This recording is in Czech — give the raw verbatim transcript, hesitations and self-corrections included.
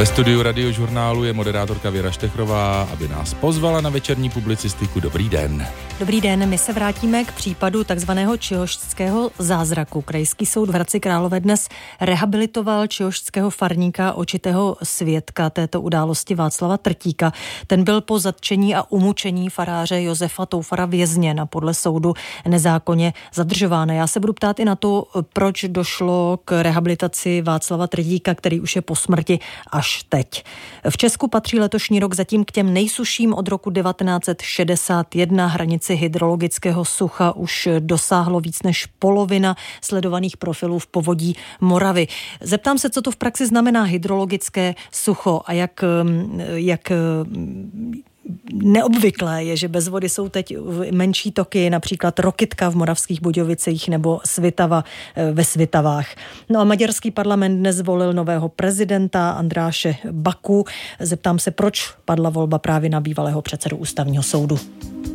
Ve studiu Radiožurnálu je moderátorka Věra Štechrová, aby nás pozvala na večerní publicistiku. Dobrý den. Dobrý den, my se vrátíme k případu takzvaného čihožského zázraku. Krajský soud v Hradci Králové dnes rehabilitoval čihožského farníka, očitého svědka této události Václava Trtíka. Ten byl po zatčení a umučení faráře Josefa Toufara vězněn a podle soudu nezákonně zadržován. Já se budu ptát i na to, proč došlo k rehabilitaci Václava Trtíka, který už je po smrti až teď. V Česku patří letošní rok zatím k těm nejsušším od roku devatenáct set šedesát jedna. Hranici hydrologického sucha už dosáhlo víc než polovina sledovaných profilů v povodí Moravy. Zeptám se, co to v praxi znamená hydrologické sucho a jak, jak neobvyklé je, že bez vody jsou teď menší toky, například Rokytka v Moravských Budějovicích nebo Svitava ve Svitavách. No a maďarský parlament dnes zvolil nového prezidenta Andráše Baku. Zeptám se, proč padla volba právě na bývalého předsedu ústavního soudu.